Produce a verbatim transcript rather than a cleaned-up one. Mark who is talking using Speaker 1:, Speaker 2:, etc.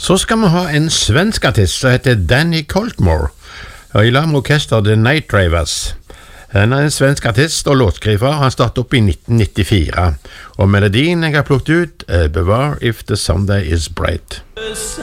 Speaker 1: Så skal vi ha en svensk artist som heter Danny Coltmore, og i lag med orkester The Night Drivers. Han er en svensk artist og låtskriver. Han startet opp i nitten nittifire, og melodien jeg har plukket ut er Bevar If the Sunday Is Bright.